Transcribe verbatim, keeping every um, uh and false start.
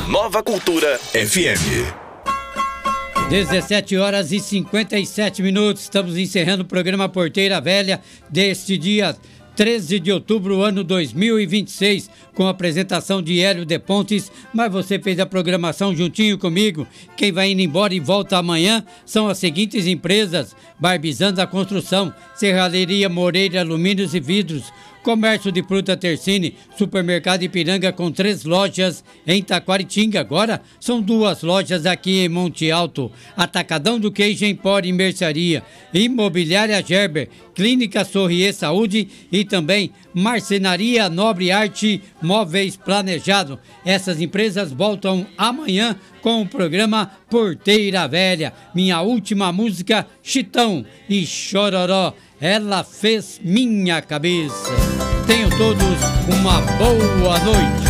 Nova Cultura F M. dezessete horas e cinquenta e sete minutos. Estamos encerrando o programa Porteira Velha deste dia treze de outubro, ano dois mil e vinte e seis, com a apresentação de Hélio de Pontes, mas você fez a programação juntinho comigo. Quem vai indo embora e volta amanhã são as seguintes empresas: Barbizan da Construção, Serralheria Moreira Alumínios e Vidros, Comércio de Fruta Tercine, Supermercado Ipiranga com três lojas em Taquaritinga. Agora são duas lojas aqui em Monte Alto. Atacadão do Queijo Empório e Mercearia, Imobiliária Gerber, Clínica Sorrier Saúde e também Marcenaria Nobre Arte Móveis Planejado. Essas empresas voltam amanhã com o programa Porteira Velha. Minha última música, Chitão e Chororó. Ela fez minha cabeça. Tenham todos uma boa noite.